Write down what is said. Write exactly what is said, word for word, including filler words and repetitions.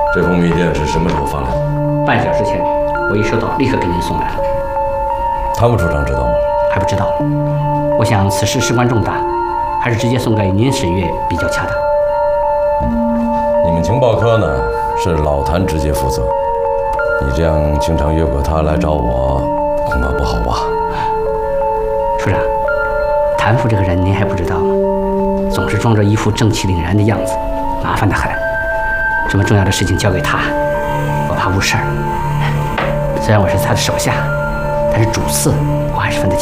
这封密电是什么时候发来的？ 半小时前，我一收到，立刻给您送来了。 参谋处长知道吗？ 还不知道。我想此事事关重大，还是直接送给您审阅比较恰当。 你们情报科呢，是老谭直接负责。你这样经常越过他来找我，恐怕不好吧？ 处长，谭副这个人您还不知道吗？总是装着一副正气凛然的样子，麻烦得很。这么重要的事情交给他，我怕误事儿。虽然我是他的手下，但是主次我还是分得清。